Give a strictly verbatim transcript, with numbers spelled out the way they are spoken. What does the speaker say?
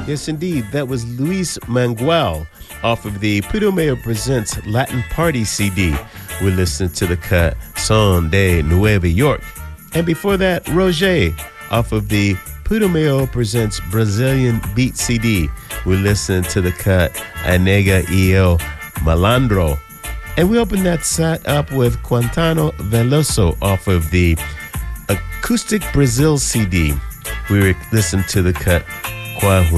Yes, indeed. That was Luis Manguel off of the Putumayo Presents Latin Party C D. We listened to the cut Son de Nueva York. And before that, Roger off of the Putumayo Presents Brazilian Beat C D. We listened to the cut Anega y el Malandro. And we opened that set up with Quintano Veloso off of the Acoustic Brazil C D. We listened to the cut Qua